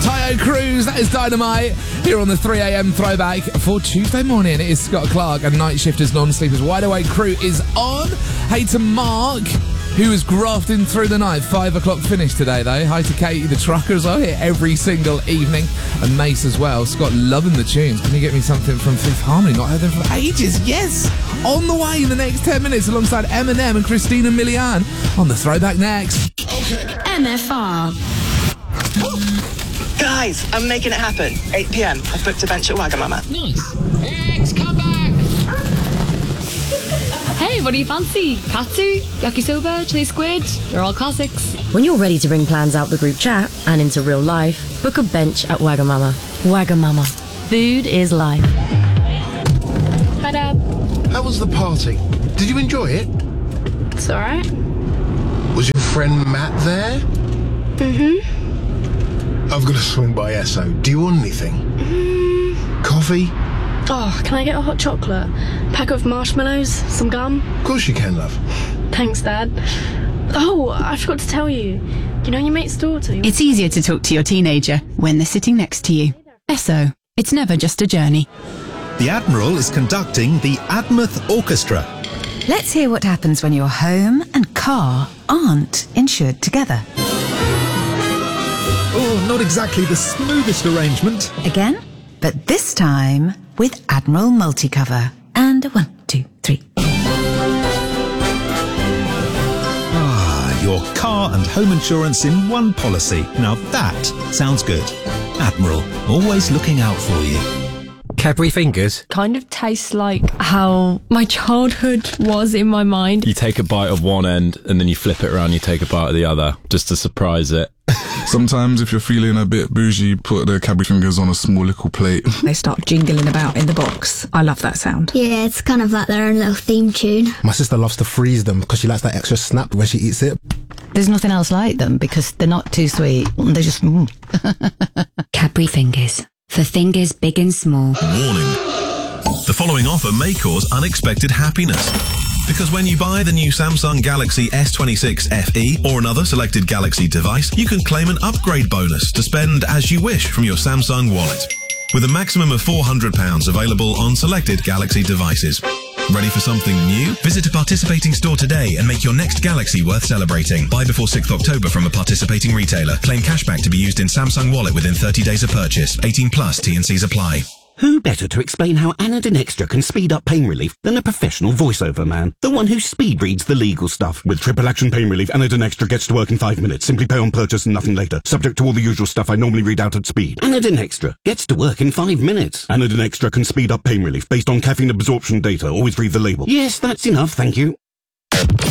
Tayo Cruz, that is Dynamite. Here on the 3am throwback for Tuesday morning. It is Scott Clark and Night Shifters Non-Sleepers Wide Awake crew is on. Hey to Mark, who is grafting through the night. 5 o'clock finish today, though. Hi to Katie, the trucker, as well, here every single evening. And Mace as well. Scott, loving the tunes. Can you get me something from Fifth Harmony? Not heard them for ages. Yes! On the way in the next 10 minutes alongside Eminem and Christina Milian on the throwback next. Okay. MFR. Guys, I'm making it happen. 8 p.m. I've booked a bench at Wagamama. Nice. X, come back! Hey, what do you fancy? Katsu, yakisoba, chili squid? They're all classics. When you're ready to bring plans out the group chat and into real life, book a bench at Wagamama. Wagamama. Food is life. Hi, Dad. How was the party? Did you enjoy it? It's alright. Was your friend Matt there? I've got to swing by Esso. Do you want anything? Coffee? Oh, can I get a hot chocolate? Pack of marshmallows? Some gum? Of course you can, love. Thanks, Dad. Oh, I forgot to tell you. You know your mate's daughter? It's easier to talk to your teenager when they're sitting next to you. Esso. It's never just a journey. The Admiral is conducting the Admouth Orchestra. Let's hear what happens when your home and car aren't insured together. Oh, not exactly the smoothest arrangement. Again, but this time with Admiral Multicover. And 1, 2, 3. Ah, your car and home insurance in one policy. Now that sounds good. Admiral, always looking out for you. Cadbury Fingers? Kind of tastes like how my childhood was in my mind. You take a bite of one end and then you flip it around, you take a bite of the other, just to surprise it. Sometimes if you're feeling a bit bougie, put the Cadbury Fingers on a small little plate. They start jingling about in the box. I love that sound. Yeah, it's kind of like their own little theme tune. My sister loves to freeze them because she likes that extra snap when she eats it. There's nothing else like them because they're not too sweet. They're just... Cadbury Fingers. For fingers big and small. Warning. The following offer may cause unexpected happiness. Because when you buy the new Samsung Galaxy S26 FE or another selected Galaxy device, you can claim an upgrade bonus to spend as you wish from your Samsung wallet. With a maximum of £400 available on selected Galaxy devices. Ready for something new? Visit a participating store today and make your next Galaxy worth celebrating. Buy before 6th October from a participating retailer. Claim cashback to be used in Samsung Wallet within 30 days of purchase. 18+, T&Cs apply. Who better to explain how Anadin Extra can speed up pain relief than a professional voiceover man? The one who speed reads the legal stuff. With triple action pain relief, Anadin Extra gets to work in 5 minutes. Simply pay on purchase and nothing later. Subject to all the usual stuff I normally read out at speed. Anadin Extra gets to work in 5 minutes. Anadin Extra can speed up pain relief based on caffeine absorption data. Always read the label. Yes, that's enough, thank you.